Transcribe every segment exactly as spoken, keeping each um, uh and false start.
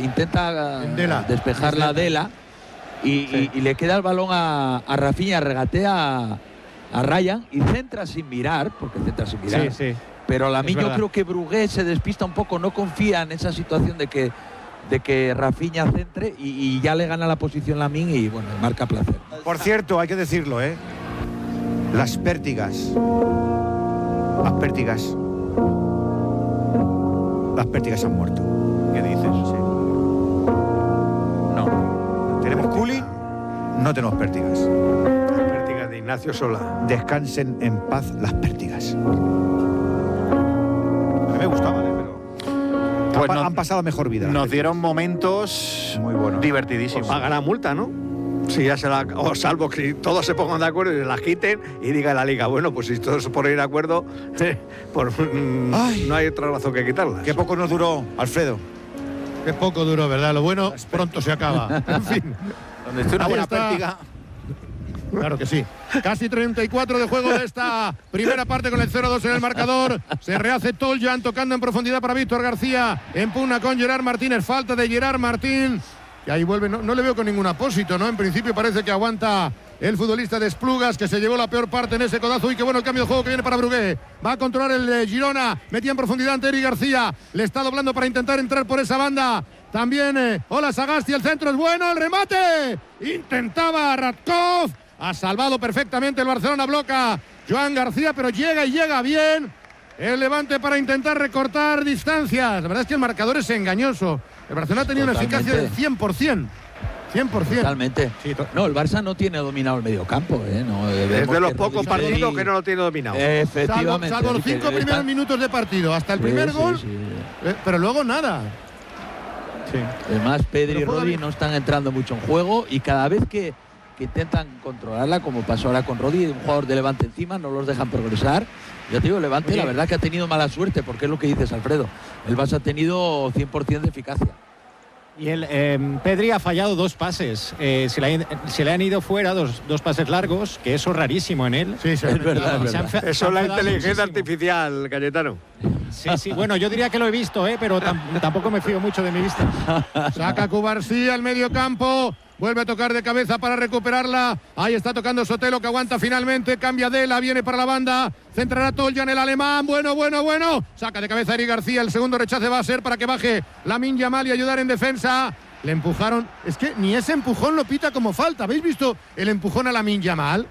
intenta Dela. despejar la Dela y, Sí. y, y le queda el balón a, a Rafinha, regatea a, a Ryan y centra sin mirar, porque centra sin mirar. Sí, sí. Pero a mí Es yo verdad. creo que Brugué se despista un poco, no confía en esa situación de que, de que Rafinha centre y, y ya le gana la posición Lamine y bueno, marca placer. Por cierto, hay que decirlo, ¿eh? Las pértigas. Las pértigas. Las pértigas han muerto. ¿Qué dices? Sí. No. Tenemos cooling, no tenemos pértigas. La pértiga de Ignacio Sola. Descansen en paz las pértigas. A mí me gustaban, ¿eh? Pero Pues han, no- han pasado mejor vida. las Nos pértigas. dieron momentos Muy buenos. divertidísimos. Paga la multa, ¿no? Si ya se la, o salvo que todos se pongan de acuerdo y la quiten y diga la liga, bueno, pues si todos se ponen de acuerdo, por, mm, Ay. no hay otra razón que quitarla. Qué poco nos duró, Alfredo. Qué poco duró, ¿verdad? Lo bueno pronto se acaba. En fin. Donde esté una Ahí buena está. pértiga. Claro que sí. Casi treinta y cuatro de juego de esta primera parte con el cero dos en el marcador. Se rehace Toljan tocando en profundidad para Víctor García. En pugna con Gerard Martínez. Falta de Gerard Martín. Y ahí vuelve. No, no le veo con ningún apósito, ¿no? En principio parece que aguanta el futbolista de Esplugas, que se llevó la peor parte en ese codazo. Y qué bueno el cambio de juego que viene para Brugué. Va a controlar el eh, Girona. Metía en profundidad ante Eric García. Le está doblando para intentar entrar por esa banda. También, eh, hola Sagasti, el centro es bueno, el remate. Intentaba Radkov. Ha salvado perfectamente el Barcelona, bloca Joan García, pero llega y llega bien. El Levante para intentar recortar distancias. La verdad es que el marcador es engañoso. El Barcelona ha tenido Totalmente. una eficacia del cien por ciien. cien por cien. Totalmente. No, el Barça no tiene dominado el mediocampo, ¿eh? No, Es vemos de los que pocos Rodri- partidos que no lo tiene dominado. Salvo, Efectivamente. salvo los que cinco está- primeros minutos de partido, hasta el Sí, primer sí, gol, sí. eh, pero luego nada. Además, Pedri y Pero juega Rodri bien. no están entrando mucho en juego y cada vez que, que intentan controlarla, como pasó ahora con Rodri, un jugador de Levante encima, no los dejan progresar. Ya te digo, Levante, Oye. la verdad que ha tenido mala suerte, porque es lo que dices, Alfredo. El Barça ha tenido cien por ciento de eficacia. Y el eh, Pedri ha fallado dos pases. Eh, se, le, han- se le han ido fuera dos, dos pases largos, que eso es rarísimo en él. Sí, sí, Es verdad, Y es se han verdad. fe- se Eso han es la enfadado inteligencia muchísimo. artificial, Cayetano. Sí, sí. Bueno, yo diría que lo he visto, ¿eh? Pero tam- tampoco me fío mucho de mi vista. Saca Cubarsí al medio campo. Vuelve a tocar de cabeza para recuperarla. Ahí está tocando Sotelo, que aguanta finalmente. Cambia Dela, viene para la banda. Centrará Toljan, el alemán. Bueno, bueno, bueno. Saca de cabeza Eric García. El segundo rechace va a ser para que baje Lamine Yamal y ayudar en defensa. Le empujaron. Es que ni ese empujón lo pita como falta. ¿Habéis visto el empujón a Lamine Yamal?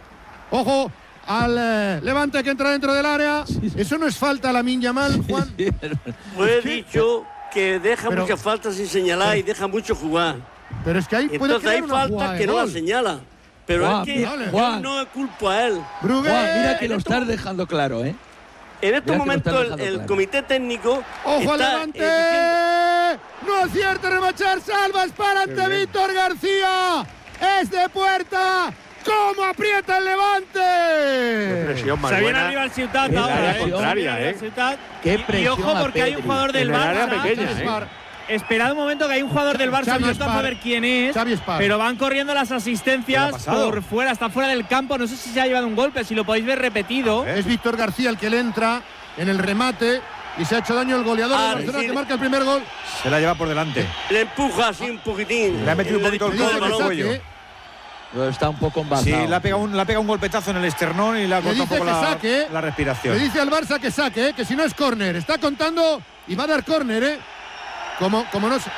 Ojo al eh, Levante que entra dentro del área. Eso no es falta a Lamine Yamal, Juan. Sí, es verdad. Pues he dicho que deja Pero- muchas faltas sin señalar y deja mucho jugar. Pero es que ahí puede Entonces hay crear una jugada faltas de que no la gol. señala. Pero Juan, es que mira, yo Juan. no es culpa a él. Brugué. Juan, mira que lo estás dejando claro, ¿eh? En estos Mira que lo momentos están el, dejando el claro. comité técnico ¡Ojo al está Levante! eh, ¡No acierta remachar! ¡Salvas para ante Víctor García! ¡Es de puerta! ¿Cómo aprieta el Levante? Presión más Se viene buena. arriba el Ciutat Qué ahora, presión. ¿eh? Contraria, Se viene ¿eh? el Ciutat. Qué Y- y, presión ojo a porque hay un Pedri. jugador del En el área Barça. pequeña, Xavi ¿eh? Espar. Esperad un momento que hay un jugador del Barça, Xavi no está Espar. a ver quién es, Xavi Espar. pero van corriendo las ¿Qué le asistencias ha pasado? por fuera, está fuera del campo, no sé si se ha llevado un golpe, si lo podéis ver repetido. ¿Eh? Es Víctor García el que le entra en el remate y se ha hecho daño el goleador Ah, de Barcelona sí. que marca el primer gol. Se la lleva por delante. le empuja así un poquitín. Le ha metido un Le poquito el disputa codo Le en el dice balón. que cuello. saque, Pero está un poco Sí, embalado. le ha pegado un, le ha pegado un golpetazo en el esternón y le ha Le cortado un dice poco que la, saque. la le respiración. dice al Barça que saque, ¿eh? Que si no es córner. Está contando y va a dar córner, ¿eh? Como, como no se...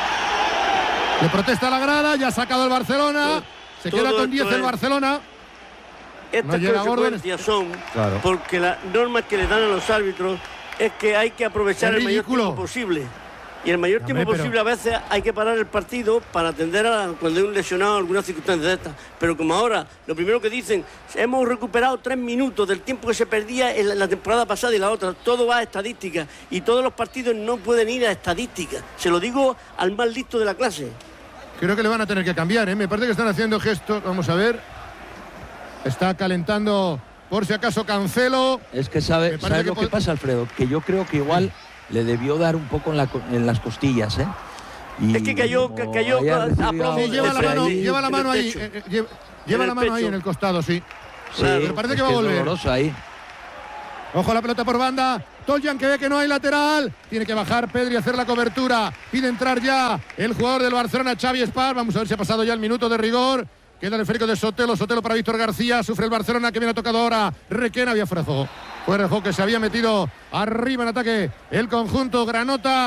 Le protesta la grada, ya ha sacado el Barcelona. Se Todo queda con esto diez el es- Barcelona. Estas No llega Gordon. consecuencias son Claro. porque las normas que le dan a los árbitros es que hay que aprovechar Es el mayor ridículo. tiempo posible. Y el mayor Hombre, tiempo pero- posible a veces hay que parar el partido para atender a cuando hay un lesionado alguna circunstancia de estas. Pero como ahora, lo primero que dicen, hemos recuperado tres minutos del tiempo que se perdía en la, la temporada pasada y la otra. Todo va a estadística. Y todos los partidos no pueden ir a estadística. Se lo digo al más listo de la clase. Creo que le van a tener que cambiar, ¿eh? Me parece que están haciendo gestos. Vamos a ver. Está calentando, por si acaso, Cancelo. Es que Me sabe, parece ¿sabes que lo que pod- pasa, Alfredo? Que yo creo que igual le debió dar un poco en, la co- en las costillas, ¿eh? Y Es que cayó- como ca- cayó haya a- a recibido plomo. Sí, algo lleva la de mano, ahí, lleva la en el mano ahí. pecho. eh, eh, lleva lleva En la el mano ahí pecho. en el costado, sí. sí, Me parece es que va a es volver. doloroso ahí. Ojo la pelota por banda. Toljan que ve que no hay lateral. Tiene que bajar Pedri a hacer la cobertura. Pide entrar ya el jugador del Barcelona, Xavi Espar. Vamos a ver si ha pasado ya el minuto de rigor. Queda el esférico de Sotelo. Sotelo para Víctor García. Sufre el Barcelona que viene tocado ahora. Requena, había fuera de juego. Fuera de juego que se había metido arriba en ataque el conjunto granota.